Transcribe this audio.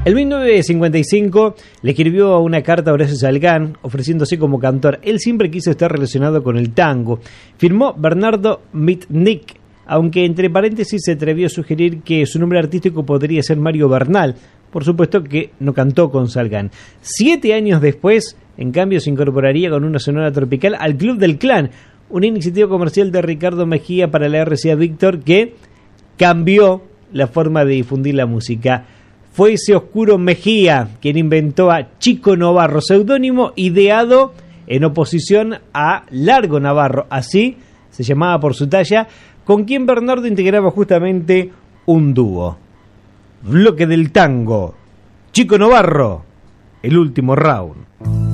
En 1955 le escribió una carta a Horacio Salgán ofreciéndose como cantor. Él siempre quiso estar relacionado con el tango. Firmó Bernardo Mitnick, aunque entre paréntesis se atrevió a sugerir que su nombre artístico podría ser Mario Bernal. Por supuesto que no cantó con Salgán. 7 años después, en cambio, se incorporaría con una sonora tropical al Club del Clan, una iniciativa comercial de Ricardo Mejía para la RCA Víctor que cambió la forma de difundir la música. Fue ese oscuro Mejía quien inventó a Chico Novarro, seudónimo ideado en oposición a Largo Navarro, así se llamaba por su talla, con quien Bernardo integraba justamente un dúo. Bloque del tango, Chico Novarro, el último round.